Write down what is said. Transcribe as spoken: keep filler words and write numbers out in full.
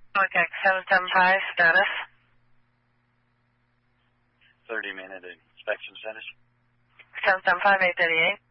Contact seven seven five, status. thirty minute inspection status. seven seven five, eight thirty-eight.